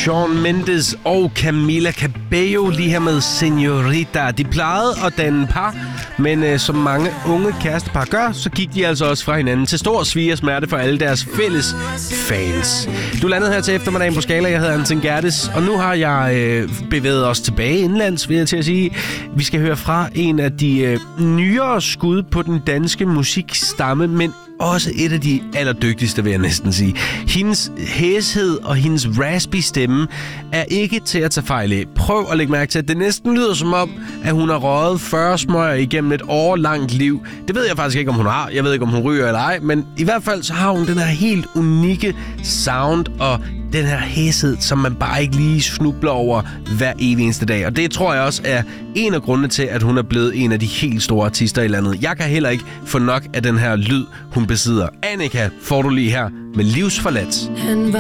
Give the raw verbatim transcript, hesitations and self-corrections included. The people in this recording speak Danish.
Shawn Mendes og Camila Cabello lige her med Señorita. De plejede at danne par, men øh, som mange unge kærestepar gør, så gik de altså også fra hinanden til stor svigersmerte for alle deres fælles fans. Du landede her til eftermiddagen på Skala. Jeg hedder Anton Gerdes, og nu har jeg øh, bevæget os tilbage indlands, vil jeg til at sige. Vi skal høre fra en af de øh, nyere skud på den danske musikstamme, men også et af de allerdygtigste, vil jeg næsten sige. Hendes hæshed og hendes raspy stemme er ikke til at tage fejl af. Prøv at lægge mærke til, at det næsten lyder som om, at hun har røget fyrre smøger igennem et årlangt liv. Det ved jeg faktisk ikke, om hun har. Jeg ved ikke, om hun ryger eller ej, men i hvert fald så har hun den her helt unikke sound og den her hæshed, som man bare ikke lige snubler over hver evig eneste dag. Og det tror jeg også er en af grundene til, at hun er blevet en af de helt store artister i landet. Jeg kan heller ikke få nok af den her lyd, hun besidder. Annika får du lige her med Livsforladt.